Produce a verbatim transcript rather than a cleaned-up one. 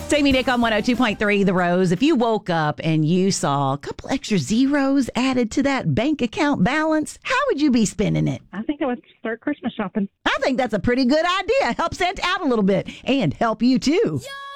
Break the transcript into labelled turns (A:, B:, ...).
A: Amy Nick on one oh two point three The Rose. If you woke up and you saw a couple extra zeros added to that bank account balance, how would you be spending it?
B: I think I would start Christmas shopping.
A: I think that's a pretty good idea. Help Santa out a little bit and help you too. Yeah.